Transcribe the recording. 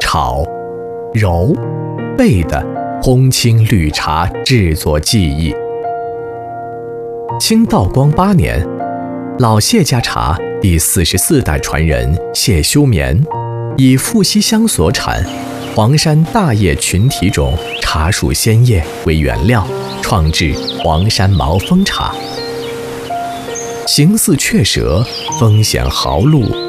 炒、揉、焙的烘青绿茶制作技艺。清道光8年，老谢家茶第44代传人谢修绵，以富硒香所产黄山大叶群体种茶树鲜叶为原料，创制黄山毛峰茶。形似雀舌，风显毫露，